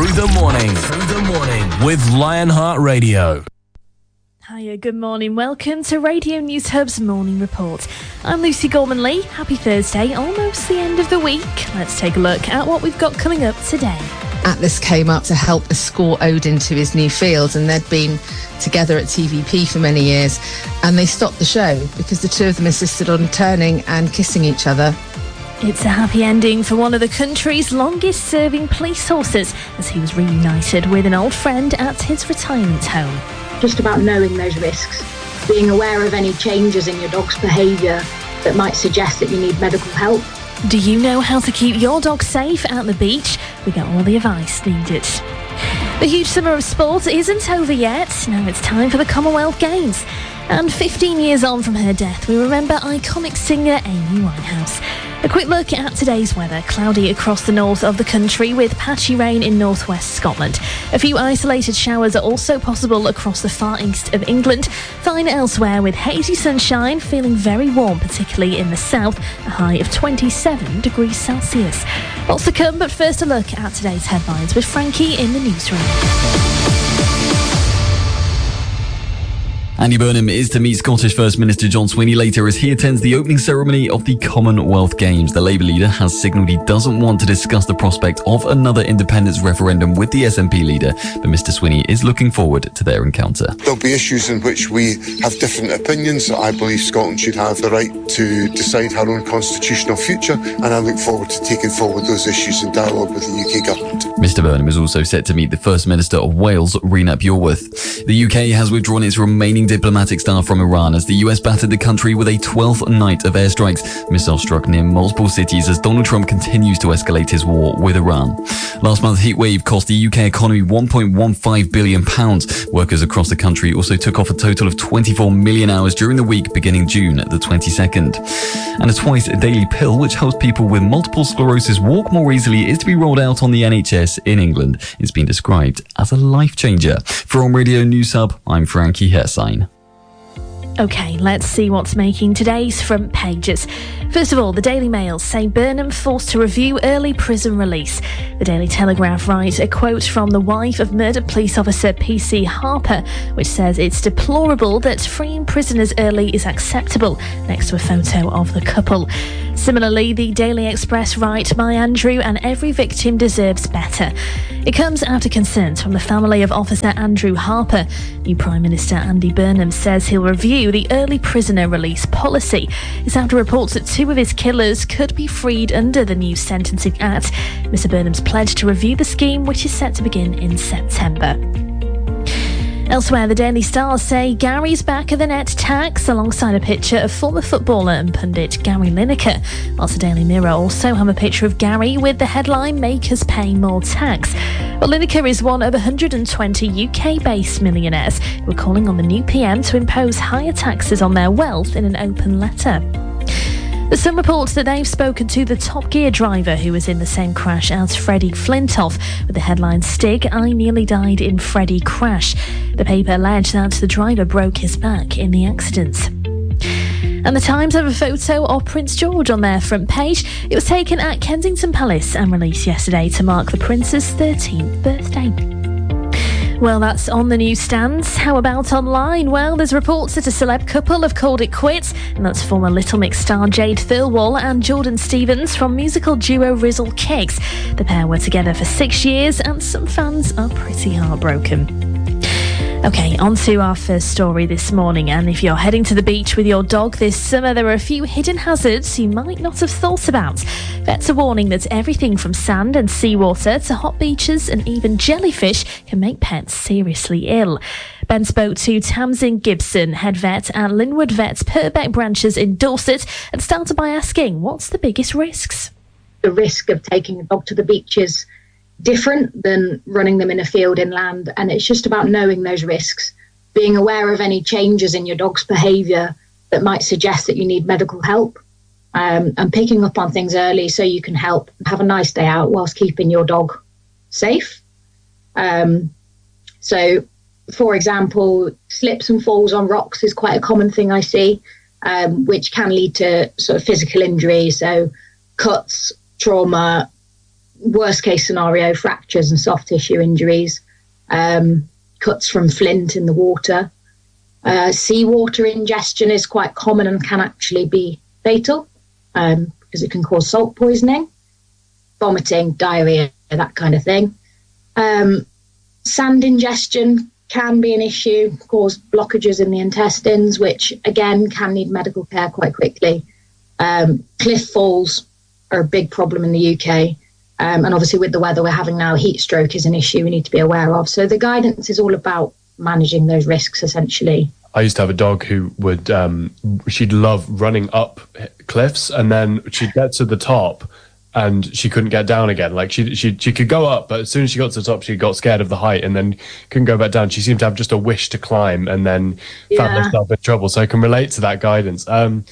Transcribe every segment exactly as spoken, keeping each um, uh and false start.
Through the morning, through the morning with Lionheart Radio. Hiya, good morning. Welcome to Radio News Hub's Morning Report. I'm Lucy Gorman-Lee. Happy Thursday, almost the end of the week. Let's take a look at what we've got coming up today. Atlas came up to help escort Odin to his new field, and they'd been together at T V P for many years, and they stopped the show because the two of them insisted on turning and kissing each other. It's a happy ending for one of the country's longest-serving police horses as he was reunited with an old friend at his retirement home. Just about knowing those risks, being aware of any changes in your dog's behaviour that might suggest that you need medical help. Do you know how to keep your dog safe at the beach? We got all the advice needed. The huge summer of sport isn't over yet. Now it's time for the Commonwealth Games. And fifteen years on from her death, we remember iconic singer Amy Winehouse. A quick look at today's weather. Cloudy across the north of the country with patchy rain in northwest Scotland. A few isolated showers are also possible across the far east of England. Fine elsewhere with hazy sunshine, feeling very warm, particularly in the south, a high of twenty-seven degrees Celsius. Lots to come, but first a look at today's headlines with Frankie in the newsroom. Andy Burnham is to meet Scottish First Minister John Swinney later as he attends the opening ceremony of the Commonwealth Games. The Labour leader has signalled he doesn't want to discuss the prospect of another independence referendum with the S N P leader, but Mr Swinney is looking forward to their encounter. There'll be issues in which we have different opinions. I believe Scotland should have the right to decide her own constitutional future, and I look forward to taking forward those issues in dialogue with the U K government. Mr Burnham is also set to meet the First Minister of Wales, Rhina Byorwerth. The U K has withdrawn its remaining diplomatic staff from Iran as the U S battered the country with a twelfth night of airstrikes. Missiles struck near multiple cities as Donald Trump continues to escalate his war with Iran. Last month's heatwave cost the U K economy one point one five billion pounds. Workers across the country also took off a total of twenty-four million hours during the week beginning June the twenty-second. And a twice-daily pill which helps people with multiple sclerosis walk more easily is to be rolled out on the N H S in England. It's been described as a life changer. From Radio News Hub, I'm Frankie Hersign. OK, let's see what's making today's front pages. First of all, the Daily Mail say Burnham forced to review early prison release. The Daily Telegraph writes a quote from the wife of murdered police officer P C Harper, which says it's deplorable that freeing prisoners early is acceptable, next to a photo of the couple. Similarly, the Daily Express write, My Andrew and every victim deserves better. It comes after concerns from the family of Officer Andrew Harper. New Prime Minister Andy Burnham says he'll review the early prisoner release policy. It's after reports that two of his killers could be freed under the new Sentencing Act. Mister Burnham's pledged to review the scheme, which is set to begin in September. Elsewhere, the Daily Star say Gary's back at the net tax alongside a picture of former footballer and pundit Gary Lineker. Whilst the Daily Mirror also have a picture of Gary with the headline Makers Pay More Tax. But Lineker is one of one hundred twenty U K-based millionaires who are calling on the new P M to impose higher taxes on their wealth in an open letter. The Sun reports that they've spoken to the Top Gear driver who was in the same crash as Freddie Flintoff, with the headline Stig, I nearly died in Freddie crash. The paper alleged that the driver broke his back in the accident. And the Times have a photo of Prince George on their front page. It was taken at Kensington Palace and released yesterday to mark the Prince's thirteenth birthday. Well, that's on the newsstands. How about online? Well, there's reports that a celeb couple have called it quits, and that's former Little Mix star Jade Thirlwall and Jordan Stevens from musical duo Rizzle Kicks. The pair were together for six years, and some fans are pretty heartbroken. OK, on to our first story this morning, and if you're heading to the beach with your dog this summer, there are a few hidden hazards you might not have thought about. Vets are warning that everything from sand and seawater to hot beaches and even jellyfish can make pets seriously ill. Ben spoke to Tamsin Gibson, head vet at Linwood Vets Purbeck branches in Dorset, and started by asking, what's the biggest risks? The risk of taking a dog to the beach is different than running them in a field inland, and it's just about knowing those risks, being aware of any changes in your dog's behaviour that might suggest that you need medical help, um, and picking up on things early so you can help have a nice day out whilst keeping your dog safe. Um, so, for example, slips and falls on rocks is quite a common thing I see, um, which can lead to sort of physical injury, so cuts, trauma, worst case scenario, fractures and soft tissue injuries, um, cuts from flint in the water. Uh, seawater ingestion is quite common and can actually be fatal um, because it can cause salt poisoning, vomiting, diarrhea, that kind of thing. Um, sand ingestion can be an issue, cause blockages in the intestines, which again can need medical care quite quickly. Um, cliff falls are a big problem in the U K. Um, and obviously with the weather we're having now, heat stroke is an issue we need to be aware of. So the guidance is all about managing those risks, essentially. I used to have a dog who would, um, she'd love running up cliffs, and then she'd get to the top and she couldn't get down again. Like she, she, she could go up, but as soon as she got to the top, she got scared of the height and then couldn't go back down. She seemed to have just a wish to climb and then yeah. found herself in trouble. So I can relate to that guidance. Um,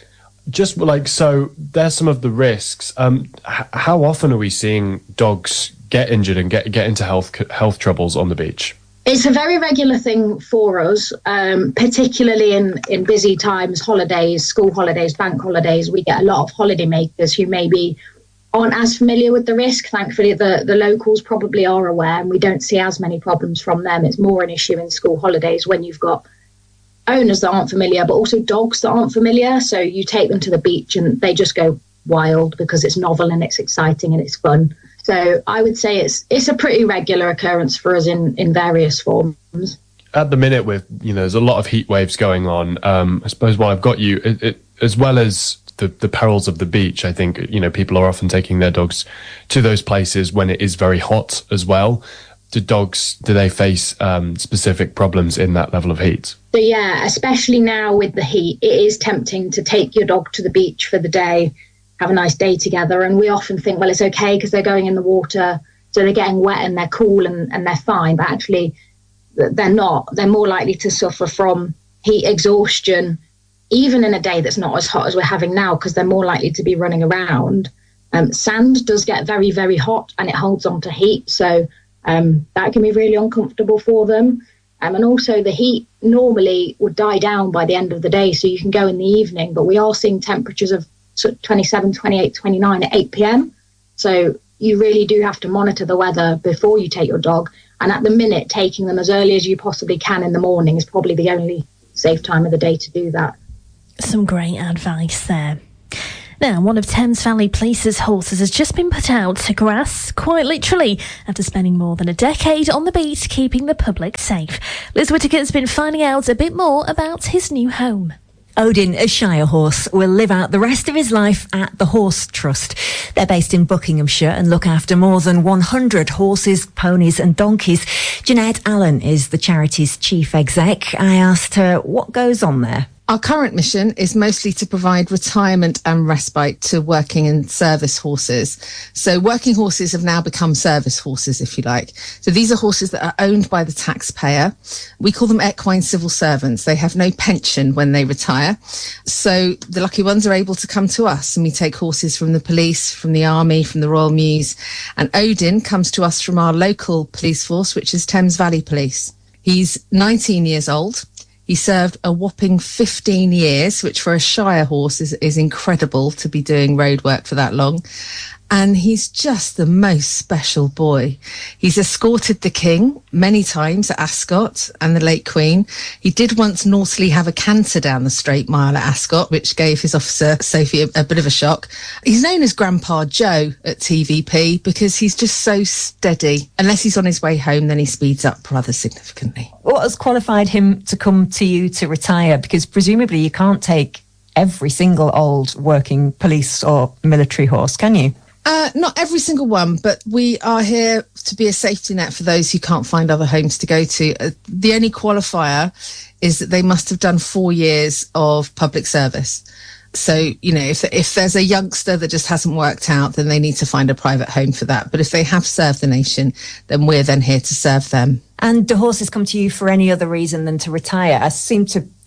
Just like, so there's some of the risks. Um, h- how often are we seeing dogs get injured and get, get into health health troubles on the beach? It's a very regular thing for us, um, particularly in, in busy times, holidays, school holidays, bank holidays. We get a lot of holidaymakers who maybe aren't as familiar with the risk. Thankfully, the, the locals probably are aware, and we don't see as many problems from them. It's more an issue in school holidays when you've got owners that aren't familiar, but also dogs that aren't familiar. So you take them to the beach and they just go wild because it's novel and it's exciting and it's fun. So I would say it's it's a pretty regular occurrence for us in, in various forms. At the minute, with you know, there's a lot of heat waves going on. Um, I suppose while I've got you, it, it, as well as the, the perils of the beach, I think you know people are often taking their dogs to those places when it is very hot as well. Do dogs, do they face um, specific problems in that level of heat? So yeah, especially now with the heat, it is tempting to take your dog to the beach for the day, have a nice day together. And we often think, well, it's okay because they're going in the water, so they're getting wet and they're cool and, and they're fine. But actually, they're not. They're more likely to suffer from heat exhaustion, even in a day that's not as hot as we're having now, because they're more likely to be running around. Um, sand does get very, very hot and it holds on to heat. So Um, that can be really uncomfortable for them. Um, and also the heat normally would die down by the end of the day, so you can go in the evening, but we are seeing temperatures of twenty-seven, twenty-eight, twenty-nine at eight p.m. So you really do have to monitor the weather before you take your dog. And at the minute, taking them as early as you possibly can in the morning is probably the only safe time of the day to do that. Some great advice there. Now, one of Thames Valley Police's horses has just been put out to grass, quite literally, after spending more than a decade on the beat keeping the public safe. Liz Whittaker's been finding out a bit more about his new home. Odin, a Shire horse, will live out the rest of his life at the Horse Trust. They're based in Buckinghamshire and look after more than one hundred horses, ponies and donkeys. Jeanette Allen is the charity's chief exec. I asked her what goes on there. Our current mission is mostly to provide retirement and respite to working and service horses. So working horses have now become service horses, if you like. So these are horses that are owned by the taxpayer. We call them equine civil servants. They have no pension when they retire. So the lucky ones are able to come to us, and we take horses from the police, from the army, from the Royal Mews. And Odin comes to us from our local police force, which is Thames Valley Police. He's nineteen years old. He served a whopping fifteen years, which for a Shire horse is, is incredible to be doing road work for that long. And he's just the most special boy. He's escorted the King many times at Ascot and the late Queen. He did once naughtily have a canter down the straight mile at Ascot, which gave his officer, Sophie, a, a bit of a shock. He's known as Grandpa Joe at T V P because he's just so steady. Unless he's on his way home, then he speeds up rather significantly. What has qualified him to come to you to retire? Because presumably you can't take every single old working police or military horse, can you? Uh, not every single one, but we are here to be a safety net for those who can't find other homes to go to. Uh, the only qualifier is that they must have done four years of public service. So, you know, if if there's a youngster that just hasn't worked out, then they need to find a private home for that. But if they have served the nation, then we're then here to serve them. And do horses come to you for any other reason than to retire? I seem to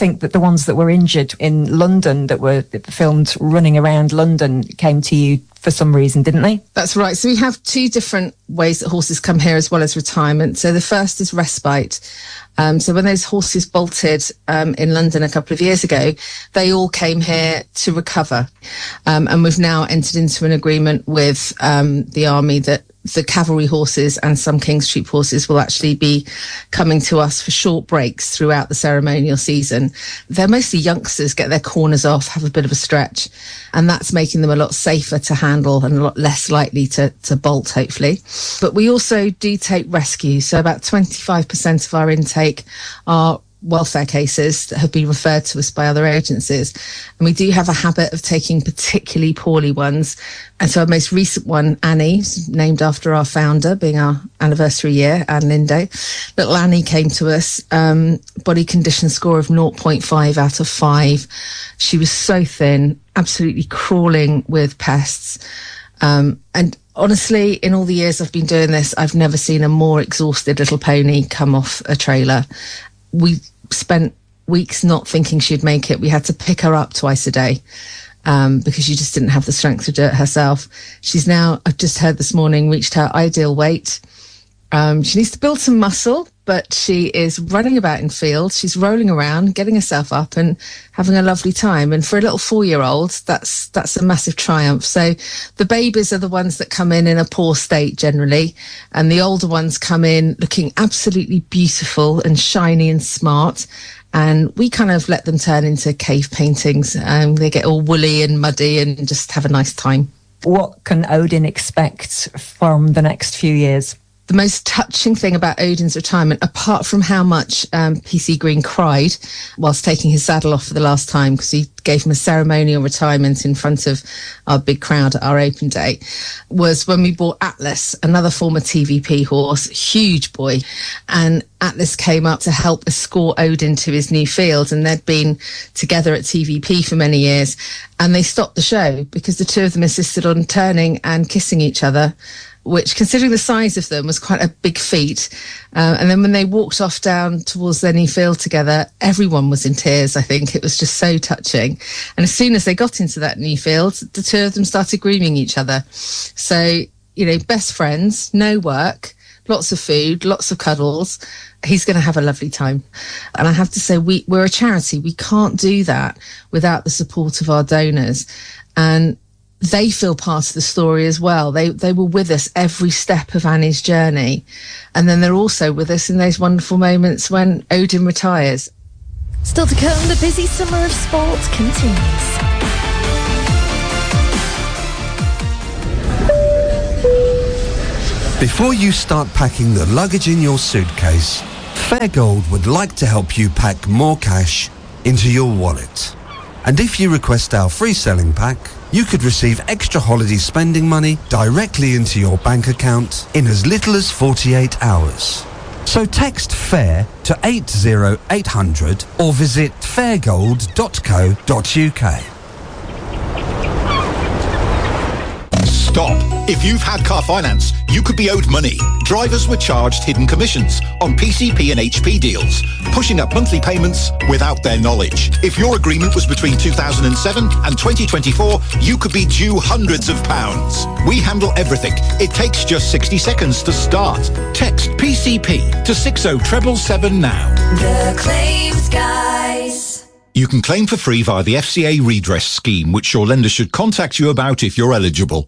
think that the ones that were injured in London, that were filmed running around London, came to you for some reason, didn't they? That's right. So we have two different ways that horses come here as well as retirement. So the first is respite. Um, so when those horses bolted um, in London a couple of years ago, they all came here to recover. Um, and we've now entered into an agreement with um, the Army that the cavalry horses and some King's Troop horses will actually be coming to us for short breaks throughout the ceremonial season. They're mostly youngsters, get their corners off, have a bit of a stretch, and that's making them a lot safer to handle and a lot less likely to, to bolt, hopefully. But we also do take rescues. So about twenty-five percent of our intake are welfare cases that have been referred to us by other agencies. And we do have a habit of taking particularly poorly ones. And so our most recent one, Annie, named after our founder, being our anniversary year, Anne Linde. Little Annie came to us, um, body condition score of zero point five out of five. She was so thin, absolutely crawling with pests. Um, and honestly, in all the years I've been doing this, I've never seen a more exhausted little pony come off a trailer. We spent weeks not thinking she'd make it. We had to pick her up twice a day um, because she just didn't have the strength to do it herself. She's now, I've just heard this morning, reached her ideal weight. Um, she needs to build some muscle, but she is running about in fields. She's rolling around, getting herself up and having a lovely time. And for a little four-year-old, that's that's a massive triumph. So the babies are the ones that come in in a poor state generally, and the older ones come in looking absolutely beautiful and shiny and smart. And we kind of let them turn into cave paintings. Um, they get all woolly and muddy and just have a nice time. What can Odin expect from the next few years? The most touching thing about Odin's retirement, apart from how much um, P C Green cried whilst taking his saddle off for the last time, because he gave him a ceremonial retirement in front of our big crowd at our open day, was when we bought Atlas, another former T V P horse, huge boy. And Atlas came up to help escort Odin to his new field, and they'd been together at T V P for many years. And they stopped the show because the two of them insisted on turning and kissing each other, which, considering the size of them, was quite a big feat. Uh, and then when they walked off down towards their new field together, everyone was in tears, I think. It was just so touching. And as soon as they got into that new field, the two of them started grooming each other. So, you know, best friends, no work, lots of food, lots of cuddles. He's going to have a lovely time. And I have to say, we, we're a charity. We can't do that without the support of our donors. And they feel part of the story as well. They they were with us every step of Annie's journey. And then they're also with us in those wonderful moments when Odin retires. Still to come, the busy summer of sport continues. Before you start packing the luggage in your suitcase, Fairgold would like to help you pack more cash into your wallet. And if you request our free selling pack, you could receive extra holiday spending money directly into your bank account in as little as forty-eight hours. So text FAIR to eight zero eight hundred or visit fairgold dot co dot uk. Stop. If you've had car finance, you could be owed money. Drivers were charged hidden commissions on P C P and H P deals, pushing up monthly payments without their knowledge. If your agreement was between two thousand seven and twenty twenty-four, you could be due hundreds of pounds. We handle everything. It takes just sixty seconds to start. Text P C P to six oh seven seven now. The Claims Guys. You can claim for free via the F C A redress scheme, which your lender should contact you about if you're eligible.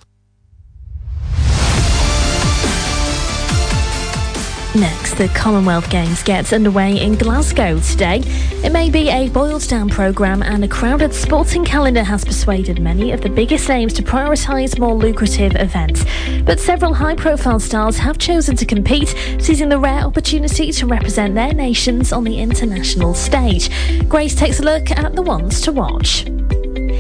Next, the Commonwealth Games gets underway in Glasgow today. It may be a boiled-down programme, and a crowded sporting calendar has persuaded many of the biggest names to prioritise more lucrative events. But several high-profile stars have chosen to compete, seizing the rare opportunity to represent their nations on the international stage. Grace takes a look at the ones to watch.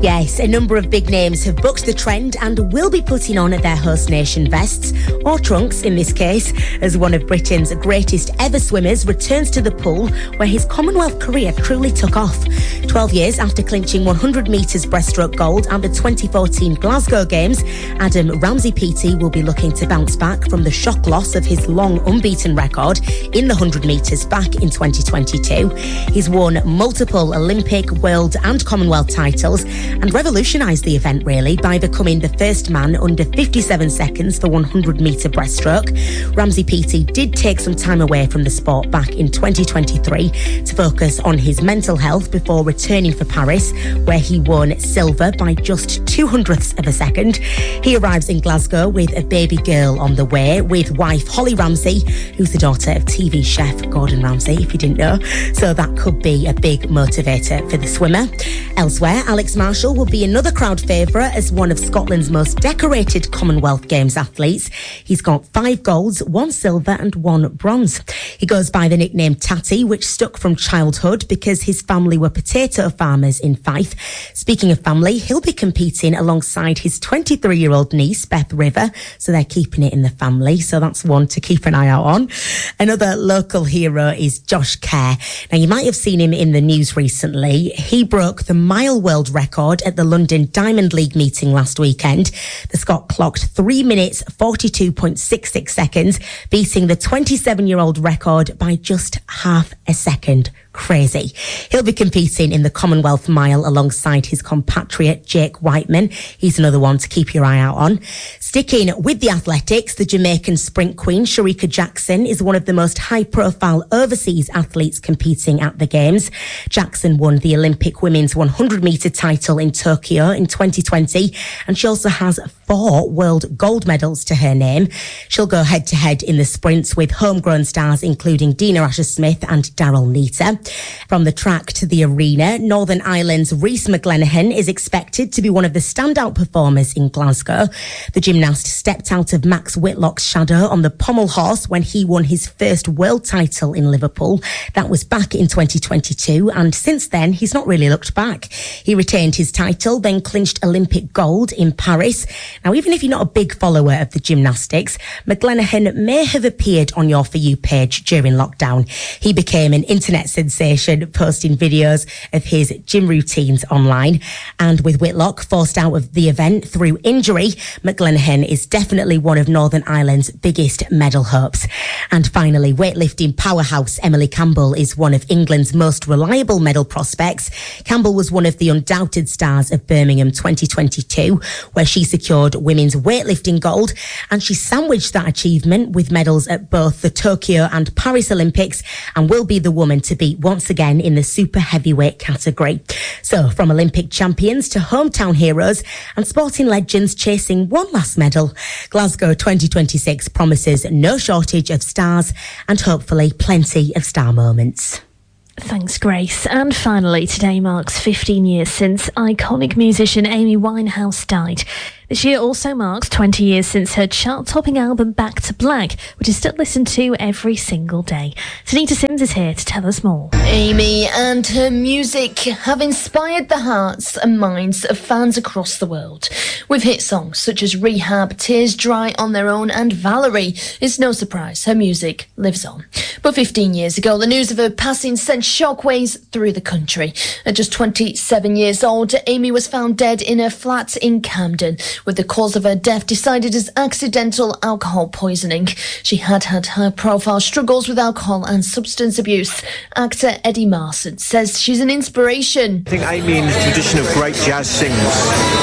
Yes, a number of big names have booked the trend and will be putting on their host nation vests, or trunks in this case, as one of Britain's greatest ever swimmers returns to the pool where his Commonwealth career truly took off. Twelve years after clinching one hundred metres breaststroke gold at the twenty fourteen Glasgow Games, Adam Ramsey P T will be looking to bounce back from the shock loss of his long unbeaten record in the one hundred metres back in twenty twenty-two. He's won multiple Olympic, World and Commonwealth titles and revolutionised the event really by becoming the first man under fifty-seven seconds for one hundred metre breaststroke. Ramsey P T did take some time away from the sport back in twenty twenty-three to focus on his mental health before returning for Paris, where he won silver by just two hundredths of a second. He arrives in Glasgow with a baby girl on the way, with wife Holly Ramsey, who's the daughter of T V chef Gordon Ramsay, if you didn't know. So that could be a big motivator for the swimmer. Elsewhere, Alex Marshall will be another crowd favourite as one of Scotland's most decorated Commonwealth Games athletes. He's got five golds, one silver and one bronze. He goes by the nickname Tatty, which stuck from childhood because his family were potato farmers in Fife. Speaking of family, he'll be competing alongside his twenty-three-year-old niece, Beth River, so they're keeping it in the family, so that's one to keep an eye out on. Another local hero is Josh Kerr. Now, you might have seen him in the news recently. He broke the mile world record at the London Diamond League meeting last weekend. The Scot clocked three minutes, forty-two point six six seconds, beating the twenty-seven-year-old record by just half a second. Crazy. He'll be competing in the Commonwealth Mile alongside his compatriot Jake Whiteman. He's another one to keep your eye out on. Sticking with the athletics, the Jamaican sprint queen Shericka Jackson is one of the most high-profile overseas athletes competing at the Games. Jackson won the Olympic women's one hundred metre title in Tokyo in twenty twenty, and she also has four world gold medals to her name. She'll go head-to-head in the sprints with homegrown stars including Dina Asher-Smith and Daryl Neater. From the track to the arena, Northern Ireland's Rhys McGlenaghan is expected to be one of the standout performers in Glasgow. The gymnast stepped out of Max Whitlock's shadow on the pommel horse when he won his first world title in Liverpool. That was back in twenty twenty-two, and since then he's not really looked back. He retained his title, then clinched Olympic gold in Paris. Now, even if you're not a big follower of the gymnastics, McGlenaghan may have appeared on your For You page during lockdown. He became an internet sensation, posting videos of his gym routines online. And with Whitlock forced out of the event through injury, McGlenaghan is definitely one of Northern Ireland's biggest medal hopes. And finally, weightlifting powerhouse Emily Campbell is one of England's most reliable medal prospects. Campbell was one of the undoubted stars of Birmingham twenty twenty-two, where she secured women's weightlifting gold, and she sandwiched that achievement with medals at both the Tokyo and Paris Olympics, and will be the woman to beat once again in the super heavyweight category. So, from Olympic champions to hometown heroes and sporting legends chasing one last medal, Glasgow twenty twenty-six promises no shortage of stars and hopefully plenty of star moments. Thanks, Grace. And finally, today marks fifteen years since iconic musician Amy Winehouse died. This year also marks twenty years since her chart-topping album Back to Black, which is still listened to every single day. Tanita Sims is here to tell us more. Amy and her music have inspired the hearts and minds of fans across the world. With hit songs such as Rehab, Tears Dry on Their Own and Valerie, it's no surprise her music lives on. But fifteen years ago, the news of her passing sent shockwaves through the country. At just twenty-seven years old, Amy was found dead in her flat in Camden, with the cause of her death decided as accidental alcohol poisoning. She had had high-profile struggles with alcohol and substance abuse. Actor Eddie Marsan says she's an inspiration. I think Amy, in the tradition of great jazz singers,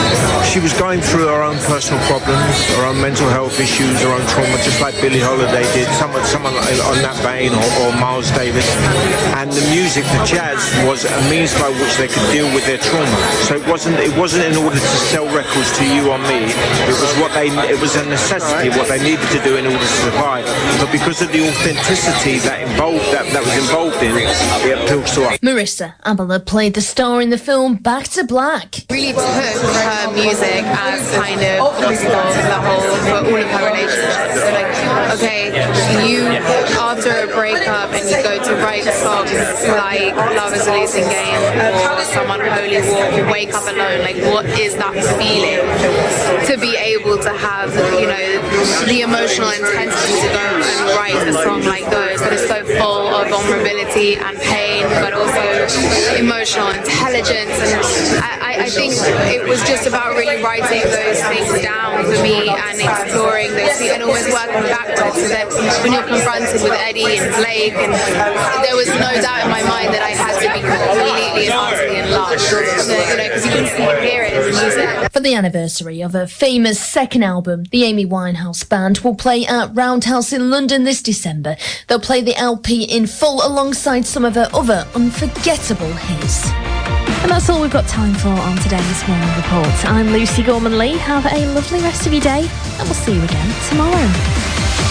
she was going through her own personal problems, her own mental health issues, her own trauma, just like Billie Holiday did, someone, someone on that vein, or, or Miles Davis. And the music, the jazz, was a means by which they could deal with their trauma. So it wasn't, it wasn't in order to sell records to you or me. It was what they, it was a necessity, what they needed to do in order to survive. But because of the authenticity that involved, that, that was involved in it, it appeals to us. Marissa Amberle played the star in the film Back to Black. Really took her music as kind of gospel for the whole, for all of her relationships. So like, okay, you, after a breakup and would go to write songs like Love Is a Losing Game or Someone Holy War or Wake Up Alone. Like, what is that feeling to be able to have, you know, the emotional intensity to go and write a song like those that is so full of vulnerability and pain, but also emotional intelligence. And I, I think it was just about really writing those things down for me and exploring those things and always working backwards. So that when you're confronted with Eddie and Blake, and there was no doubt in my mind that I had to be completely and utterly in love. So, you know, because you can see and hear it in the music. For the anniversary of her famous second album, the Amy Winehouse Band will play at Roundhouse in London this December. They'll play the L P in full alongside some of her other unforgettable hits. And that's all we've got time for on today's Morning Report. I'm Lucy Gorman-Lee. Have a lovely rest of your day, and we'll see you again tomorrow.